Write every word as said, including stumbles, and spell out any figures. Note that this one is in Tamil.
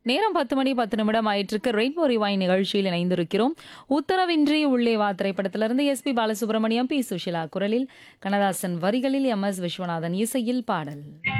நேரம் பத்து மணி பத்து நிமிடம் ஆயிட்டிருக்கு. ரெயின்போ ரிவைண்ட் நிகழ்ச்சியில் இணைந்திருக்கிறோம். உத்தரவின்றி உள்ளே வா திரைப்படத்திலிருந்து S B Balasubramaniam, B Sushila குரலில், கண்ணதாசன் வரிகளில் எம் எஸ் விஸ்வநாதன் இசையில் பாடல்.